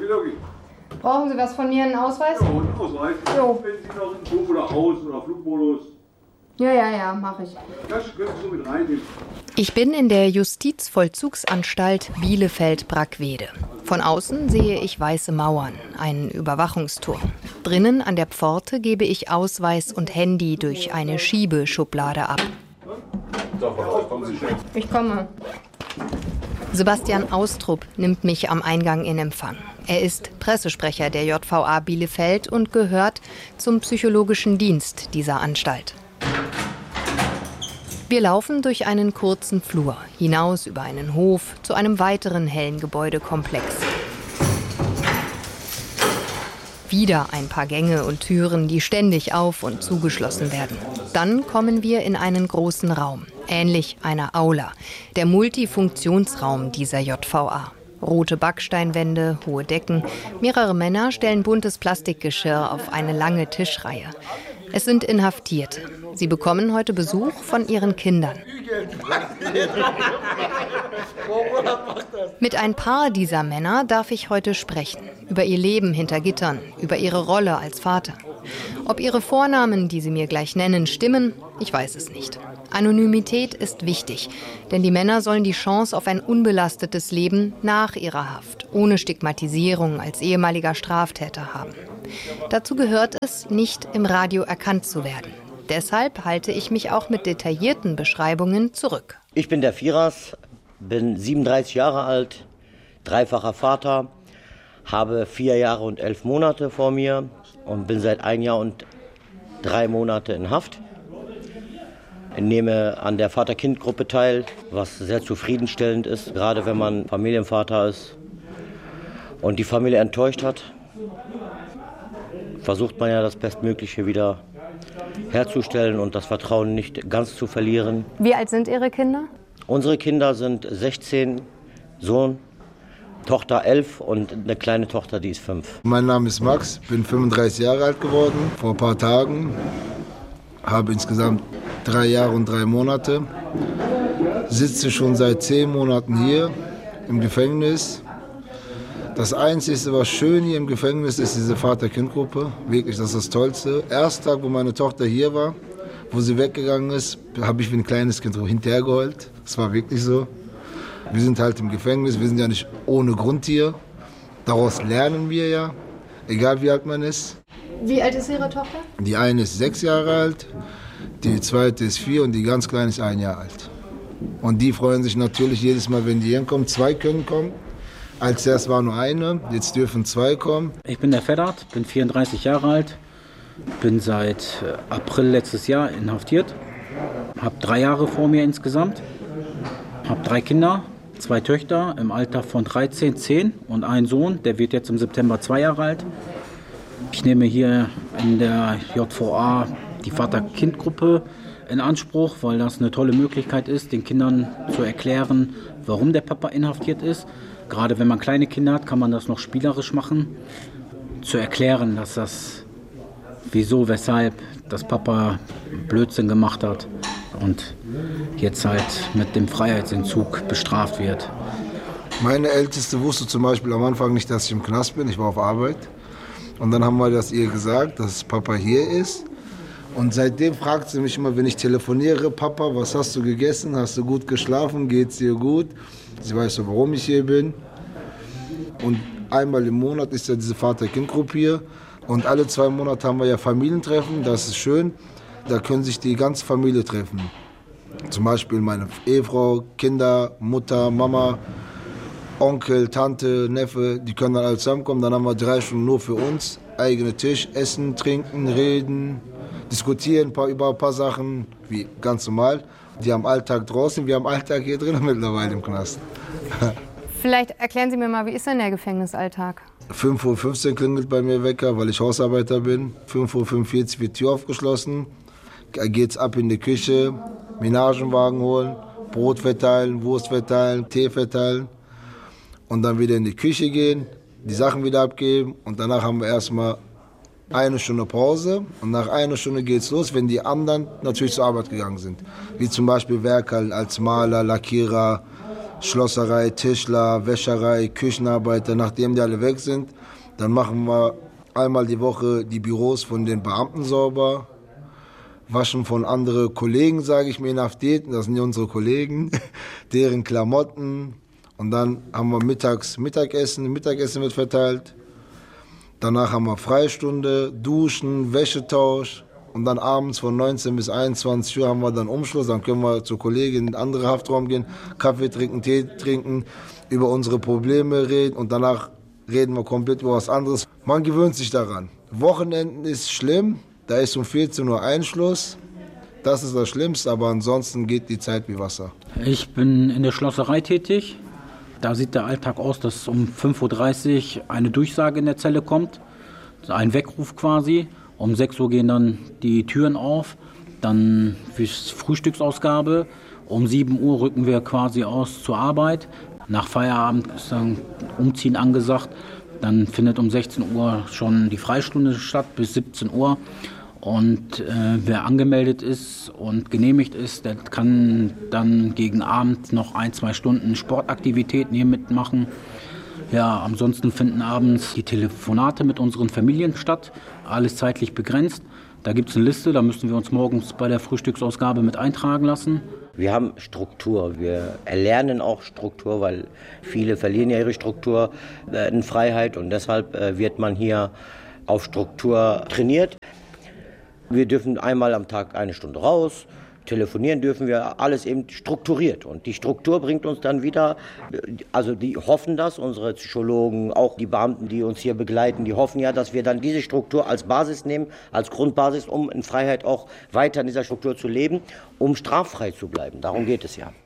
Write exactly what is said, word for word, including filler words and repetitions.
Brauchen Sie was von mir, einen Ausweis? Ja, einen Ausweis. Jo. Wenn Sie noch in Flug oder Aus- oder Flugmodus. Ja, ja, ja, mache ich. Das können Sie so mit reinnehmen. Ich bin in der Justizvollzugsanstalt Bielefeld-Brackwede. Von außen sehe ich weiße Mauern, einen Überwachungsturm. Drinnen an der Pforte gebe ich Ausweis und Handy durch eine Schiebeschublade ab. Ich komme. Sebastian Austrup nimmt mich am Eingang in Empfang. Er ist Pressesprecher der J V A Bielefeld und gehört zum psychologischen Dienst dieser Anstalt. Wir laufen durch einen kurzen Flur, hinaus über einen Hof zu einem weiteren hellen Gebäudekomplex. Wieder ein paar Gänge und Türen, die ständig auf- und zugeschlossen werden. Dann kommen wir in einen großen Raum, ähnlich einer Aula, der Multifunktionsraum dieser J V A. Rote Backsteinwände, hohe Decken, mehrere Männer stellen buntes Plastikgeschirr auf eine lange Tischreihe. Es sind Inhaftierte. Sie bekommen heute Besuch von ihren Kindern. Mit ein paar dieser Männer darf ich heute sprechen. Über ihr Leben hinter Gittern, über ihre Rolle als Vater. Ob ihre Vornamen, die sie mir gleich nennen, stimmen, ich weiß es nicht. Anonymität ist wichtig, denn die Männer sollen die Chance auf ein unbelastetes Leben nach ihrer Haft, ohne Stigmatisierung als ehemaliger Straftäter haben. Dazu gehört es, nicht im Radio erkannt zu werden. Deshalb halte ich mich auch mit detaillierten Beschreibungen zurück. Ich bin der Firas, bin siebenunddreißig Jahre alt, dreifacher Vater, habe vier Jahre und elf Monate vor mir und bin seit ein Jahr und drei Monate in Haft. Ich nehme an der Vater-Kind-Gruppe teil, was sehr zufriedenstellend ist, gerade wenn man Familienvater ist und die Familie enttäuscht hat. Versucht man ja das Bestmögliche wieder herzustellen und das Vertrauen nicht ganz zu verlieren. Wie alt sind Ihre Kinder? Unsere Kinder sind sechzehn, Sohn, Tochter elf und eine kleine Tochter, die ist fünf. Mein Name ist Max, bin fünfunddreißig Jahre alt geworden, vor ein paar Tagen. Habe insgesamt drei Jahre und drei Monate. Sitze schon seit zehn Monaten hier im Gefängnis. Das Einzige, was schön hier im Gefängnis ist, diese Vater-Kind-Gruppe. Wirklich, das ist das Tollste. Erster Tag, wo meine Tochter hier war, wo sie weggegangen ist, habe ich wie ein kleines Kind hinterhergeheult. Das war wirklich so. Wir sind halt im Gefängnis, wir sind ja nicht ohne Grund hier. Daraus lernen wir ja, egal wie alt man ist. Wie alt ist Ihre Tochter? Die eine ist sechs Jahre alt, die zweite ist vier und die ganz kleine ist ein Jahr alt. Und die freuen sich natürlich jedes Mal, wenn die hier kommen. Zwei können kommen. Als erst war nur eine, jetzt dürfen zwei kommen. Ich bin der Ferhat, bin vierunddreißig Jahre alt, bin seit April letztes Jahr inhaftiert, habe drei Jahre vor mir insgesamt, habe drei Kinder, zwei Töchter im Alter von dreizehn, zehn und einen Sohn, der wird jetzt im September zwei Jahre alt. Ich nehme hier in der J V A die Vater-Kind-Gruppe in Anspruch, weil das eine tolle Möglichkeit ist, den Kindern zu erklären, warum der Papa inhaftiert ist. Gerade wenn man kleine Kinder hat, kann man das noch spielerisch machen, zu erklären, dass das wieso, weshalb das Papa Blödsinn gemacht hat und jetzt halt mit dem Freiheitsentzug bestraft wird. Meine Älteste wusste zum Beispiel am Anfang nicht, dass ich im Knast bin, ich war auf Arbeit. Und dann haben wir das ihr gesagt, dass Papa hier ist. Und seitdem fragt sie mich immer, wenn ich telefoniere, Papa, was hast du gegessen? Hast du gut geschlafen? Geht's dir gut? Sie weiß so, warum ich hier bin. Und einmal im Monat ist ja diese Vater-Kind-Gruppe hier. Und alle zwei Monate haben wir ja Familientreffen, das ist schön. Da können sich die ganze Familie treffen. Zum Beispiel meine Ehefrau, Kinder, Mutter, Mama, Onkel, Tante, Neffe, die können dann alle zusammenkommen. Dann haben wir drei Stunden nur für uns. Eigener Tisch, essen, trinken, reden, diskutieren ein paar, über ein paar Sachen, wie ganz normal. Die haben Alltag draußen, wir haben Alltag hier drin mittlerweile im Knast. Vielleicht erklären Sie mir mal, wie ist denn der Gefängnisalltag? fünf Uhr fünfzehn klingelt bei mir Wecker, weil ich Hausarbeiter bin. fünf Uhr fünfundvierzig wird die Tür aufgeschlossen. Geht's ab in die Küche, Menagenwagen holen, Brot verteilen, Wurst verteilen, Tee verteilen. Und dann wieder in die Küche gehen, die Sachen wieder abgeben. Und danach haben wir erstmal eine Stunde Pause. Und nach einer Stunde geht's los, wenn die anderen natürlich zur Arbeit gegangen sind. Wie zum Beispiel Werkerl als Maler, Lackierer, Schlosserei, Tischler, Wäscherei, Küchenarbeiter. Nachdem die alle weg sind, dann machen wir einmal die Woche die Büros von den Beamten sauber, waschen von anderen Kollegen, sage ich mir, Inhaftierten, das sind ja unsere Kollegen, deren Klamotten. Und dann haben wir mittags Mittagessen, Mittagessen wird verteilt. Danach haben wir Freistunde, Duschen, Wäschetausch. Und dann abends von neunzehn bis einundzwanzig Uhr haben wir dann Umschluss. Dann können wir zur Kollegin in den anderen Haftraum gehen, Kaffee trinken, Tee trinken, über unsere Probleme reden. Und danach reden wir komplett über was anderes. Man gewöhnt sich daran. Wochenenden ist schlimm, da ist um vierzehn Uhr Einschluss. Das ist das Schlimmste, aber ansonsten geht die Zeit wie Wasser. Ich bin in der Schlosserei tätig. Da sieht der Alltag aus, dass um fünf Uhr dreißig eine Durchsage in der Zelle kommt, ein Weckruf quasi. Um sechs Uhr gehen dann die Türen auf, dann für Frühstücksausgabe. Um sieben Uhr rücken wir quasi aus zur Arbeit. Nach Feierabend ist dann Umziehen angesagt. Dann findet um sechzehn Uhr schon die Freistunde statt bis siebzehn Uhr. Und äh, wer angemeldet ist und genehmigt ist, der kann dann gegen Abend noch ein, zwei Stunden Sportaktivitäten hier mitmachen. Ja, ansonsten finden abends die Telefonate mit unseren Familien statt, alles zeitlich begrenzt. Da gibt es eine Liste, da müssen wir uns morgens bei der Frühstücksausgabe mit eintragen lassen. Wir haben Struktur, wir erlernen auch Struktur, weil viele verlieren ja ihre Struktur äh, in Freiheit und deshalb äh, wird man hier auf Struktur trainiert. Wir dürfen einmal am Tag eine Stunde raus, telefonieren dürfen wir, alles eben strukturiert. Und die Struktur bringt uns dann wieder, also die hoffen das, unsere Psychologen, auch die Beamten, die uns hier begleiten, die hoffen ja, dass wir dann diese Struktur als Basis nehmen, als Grundbasis, um in Freiheit auch weiter in dieser Struktur zu leben, um straffrei zu bleiben. Darum geht es ja.